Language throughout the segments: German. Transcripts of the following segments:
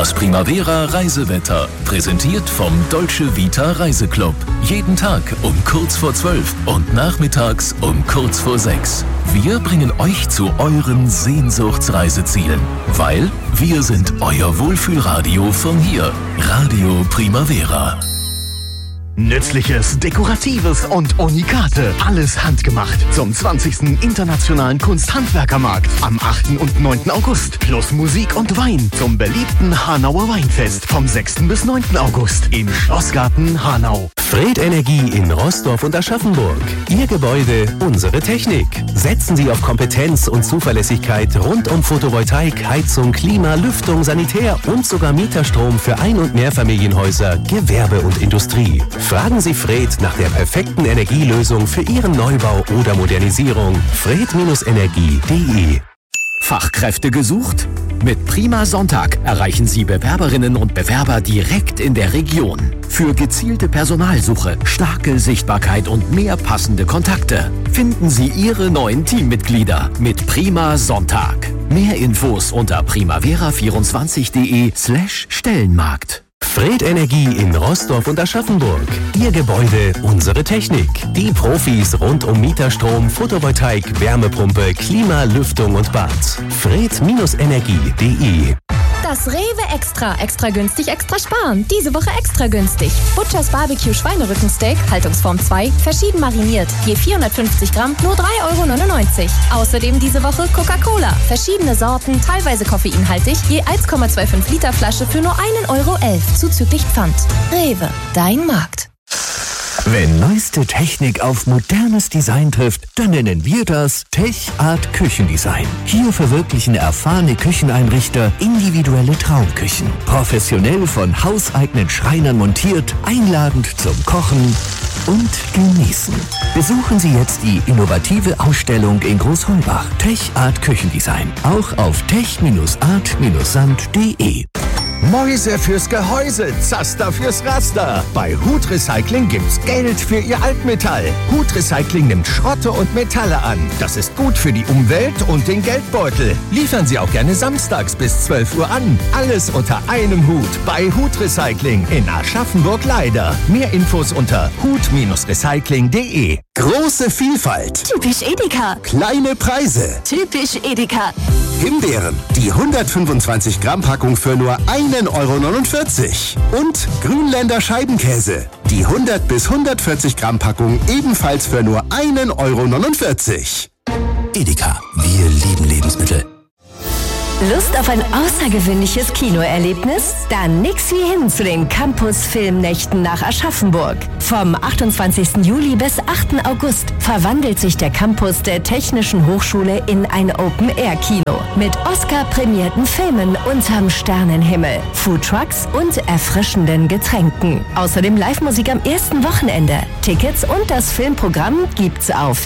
Das Primavera Reisewetter, präsentiert vom Dolce Vita Reiseclub. Jeden Tag um kurz vor 12 und nachmittags um kurz vor 6. Wir bringen euch zu euren Sehnsuchtsreisezielen, weil wir sind euer Wohlfühlradio von hier. Radio Primavera. Nützliches, Dekoratives und Unikate. Alles handgemacht. Zum 20. Internationalen Kunsthandwerkermarkt am 8. und 9. August. Plus Musik und Wein zum beliebten Hanauer Weinfest vom 6. bis 9. August im Schlossgarten Hanau. Fred Energie in Roßdorf und Aschaffenburg. Ihr Gebäude, unsere Technik. Setzen Sie auf Kompetenz und Zuverlässigkeit rund um Photovoltaik, Heizung, Klima, Lüftung, Sanitär und sogar Mieterstrom für Ein- und Mehrfamilienhäuser, Gewerbe und Industrie. Fragen Sie Fred nach der perfekten Energielösung für Ihren Neubau oder Modernisierung. fred-energie.de. Fachkräfte gesucht? Mit Prima Sonntag erreichen Sie Bewerberinnen und Bewerber direkt in der Region. Für gezielte Personalsuche, starke Sichtbarkeit und mehr passende Kontakte finden Sie Ihre neuen Teammitglieder mit Prima Sonntag. Mehr Infos unter primavera24.de/Stellenmarkt. Fred Energie in Roßdorf und Aschaffenburg. Ihr Gebäude, unsere Technik. Die Profis rund um Mieterstrom, Photovoltaik, Wärmepumpe, Klima, Lüftung und Bad. fred-energie.de. Das Rewe Extra günstig, extra sparen. Diese Woche extra günstig. Butchers Barbecue Schweinerückensteak, Haltungsform 2, verschieden mariniert. Je 450 Gramm, nur 3,99 €. Außerdem diese Woche Coca-Cola. Verschiedene Sorten, teilweise koffeinhaltig, je 1,25 Liter Flasche für nur 1,11 € zuzüglich Pfand. Rewe, dein Markt. Wenn neueste Technik auf modernes Design trifft, dann nennen wir das Tech Art Küchendesign. Hier verwirklichen erfahrene Kücheneinrichter individuelle Traumküchen. Professionell von hauseigenen Schreinern montiert, einladend zum Kochen und Genießen. Besuchen Sie jetzt die innovative Ausstellung in Großholbach. Tech Art Küchendesign. Auch auf tech-art-sand.de. Mäuse fürs Gehäuse, Zaster fürs Raster. Bei Hut Recycling gibt's Geld für Ihr Altmetall. Hut Recycling nimmt Schrotte und Metalle an. Das ist gut für die Umwelt und den Geldbeutel. Liefern Sie auch gerne samstags bis 12 Uhr an. Alles unter einem Hut bei Hut Recycling in Aschaffenburg-Leider. Mehr Infos unter hut-recycling.de. Große Vielfalt. Typisch Edeka. Kleine Preise. Typisch Edeka. Himbeeren, die 125 Gramm Packung für nur 1,49 €. Und Grünländer Scheibenkäse, die 100 bis 140 Gramm Packung ebenfalls für nur 1,49 €. Edeka, wir lieben Lebensmittel. Lust auf ein außergewöhnliches Kinoerlebnis? Dann nix wie hin zu den Campus-Filmnächten nach Aschaffenburg. Vom 28. Juli bis 8. August verwandelt sich der Campus der Technischen Hochschule in ein Open-Air-Kino mit Oscar-prämierten Filmen unterm Sternenhimmel, Foodtrucks und erfrischenden Getränken. Außerdem Live-Musik am ersten Wochenende. Tickets und das Filmprogramm gibt's auf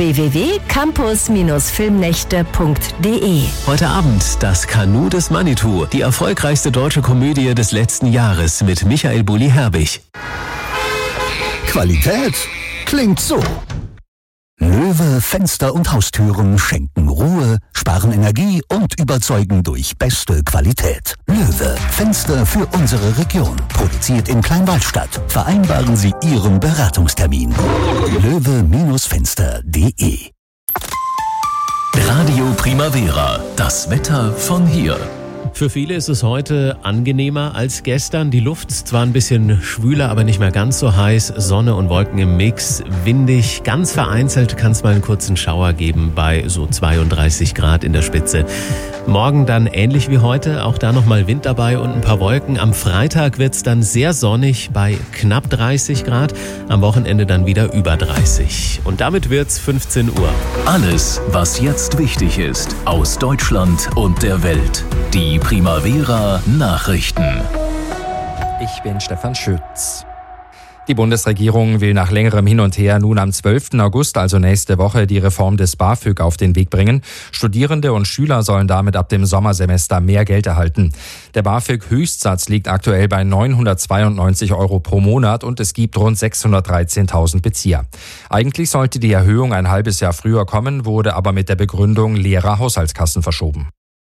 www.campus-filmnächte.de. Heute Abend das Kanu des Manitou, die erfolgreichste deutsche Komödie des letzten Jahres mit Michael Bulli-Herbig. Qualität klingt so. Löwe Fenster und Haustüren schenken Ruhe, sparen Energie und überzeugen durch beste Qualität. Löwe Fenster für unsere Region. Produziert in Kleinwaldstadt. Vereinbaren Sie Ihren Beratungstermin. löwe-fenster.de. Radio Primavera, das Wetter von hier. Für viele ist es heute angenehmer als gestern. Die Luft ist zwar ein bisschen schwüler, aber nicht mehr ganz so heiß. Sonne und Wolken im Mix, windig. Ganz vereinzelt kann es mal einen kurzen Schauer geben bei so 32 Grad in der Spitze. Morgen dann ähnlich wie heute, auch da nochmal Wind dabei und ein paar Wolken. Am Freitag wird es dann sehr sonnig bei knapp 30 Grad. Am Wochenende dann wieder über 30. Und damit wird's 15 Uhr. Alles, was jetzt wichtig ist, aus Deutschland und der Welt. Die Primavera Nachrichten. Ich bin Stefan Schütz. Die Bundesregierung will nach längerem Hin und Her nun am 12. August, also nächste Woche, die Reform des BAföG auf den Weg bringen. Studierende und Schüler sollen damit ab dem Sommersemester mehr Geld erhalten. Der BAföG-Höchstsatz liegt aktuell bei 992 € pro Monat und es gibt rund 613.000 Bezieher. Eigentlich sollte die Erhöhung ein halbes Jahr früher kommen, wurde aber mit der Begründung leerer Haushaltskassen verschoben.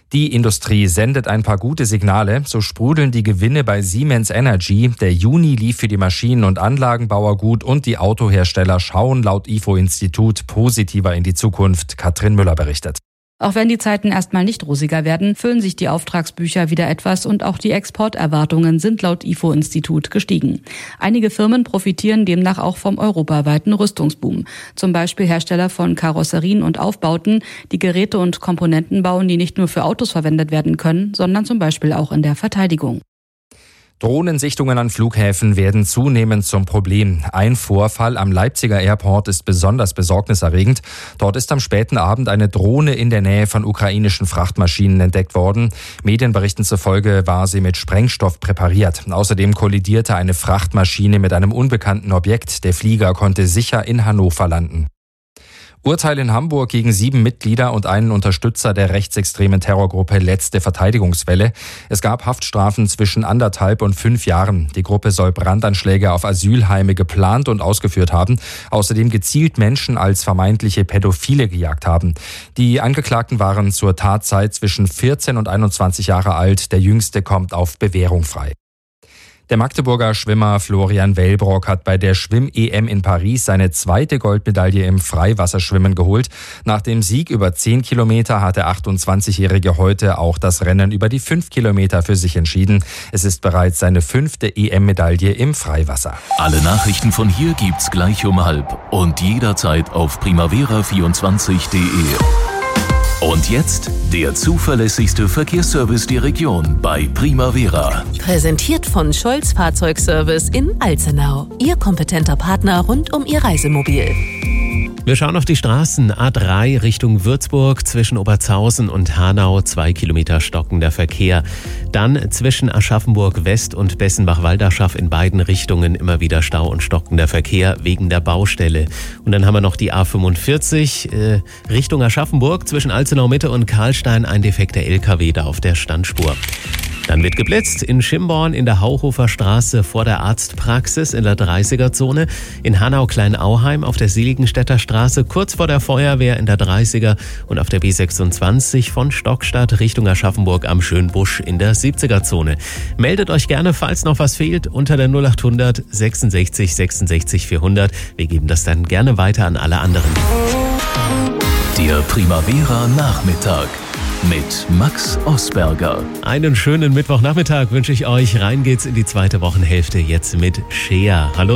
Die Industrie sendet ein paar gute Signale. So sprudeln die Gewinne bei Siemens Energy. Der Juni lief für die Maschinen- und Anlagenbauer gut und die Autohersteller schauen laut IFO-Institut positiver in die Zukunft. Katrin Müller berichtet. Auch wenn die Zeiten erstmal nicht rosiger werden, füllen sich die Auftragsbücher wieder etwas und auch die Exporterwartungen sind laut IFO-Institut gestiegen. Einige Firmen profitieren demnach auch vom europaweiten Rüstungsboom. Zum Beispiel Hersteller von Karosserien und Aufbauten, die Geräte und Komponenten bauen, die nicht nur für Autos verwendet werden können, sondern zum Beispiel auch in der Verteidigung. Drohnensichtungen an Flughäfen werden zunehmend zum Problem. Ein Vorfall am Leipziger Airport ist besonders besorgniserregend. Dort ist am späten Abend eine Drohne in der Nähe von ukrainischen Frachtmaschinen entdeckt worden. Medienberichten zufolge war sie mit Sprengstoff präpariert. Außerdem kollidierte eine Frachtmaschine mit einem unbekannten Objekt. Der Flieger konnte sicher in Hannover landen. Urteil in Hamburg gegen 7 Mitglieder und einen Unterstützer der rechtsextremen Terrorgruppe Letzte Verteidigungswelle. Es gab Haftstrafen zwischen 1,5 und 5 Jahren. Die Gruppe soll Brandanschläge auf Asylheime geplant und ausgeführt haben. Außerdem gezielt Menschen als vermeintliche Pädophile gejagt haben. Die Angeklagten waren zur Tatzeit zwischen 14 und 21 Jahre alt. Der Jüngste kommt auf Bewährung frei. Der Magdeburger Schwimmer Florian Wellbrock hat bei der Schwimm-EM in Paris seine 2. Goldmedaille im Freiwasserschwimmen geholt. Nach dem Sieg über 10 Kilometer hat der 28-Jährige heute auch das Rennen über die 5 Kilometer für sich entschieden. Es ist bereits seine 5. EM-Medaille im Freiwasser. Alle Nachrichten von hier gibt's gleich um 12 und jederzeit auf primavera24.de. Und jetzt der zuverlässigste Verkehrsservice der Region bei Primavera. Präsentiert von Scholz Fahrzeugservice in Alzenau. Ihr kompetenter Partner rund um Ihr Reisemobil. Wir schauen auf die Straßen. A3 Richtung Würzburg zwischen Oberzhausen und Hanau 2 Kilometer stockender Verkehr. Dann zwischen Aschaffenburg West und Bessenbach-Walderschaff in beiden Richtungen immer wieder Stau und stockender Verkehr wegen der Baustelle. Und dann haben wir noch die A45 Richtung Aschaffenburg zwischen Alzenau Mitte und Karlstein ein defekter LKW da auf der Standspur. Dann wird geblitzt in Schimborn in der Hauhofer Straße vor der Arztpraxis in der 30er-Zone, in Hanau-Kleinauheim auf der Seligenstädter Straße kurz vor der Feuerwehr in der 30er und auf der B26 von Stockstadt Richtung Aschaffenburg am Schönbusch in der 70er-Zone. Meldet euch gerne, falls noch was fehlt, unter der 0800 66 66 400. Wir geben das dann gerne weiter an alle anderen. Der Primavera-Nachmittag mit Max Osberger. Einen schönen Mittwochnachmittag wünsche ich euch. Rein geht's in die zweite Wochenhälfte jetzt mit Shea. Hallo.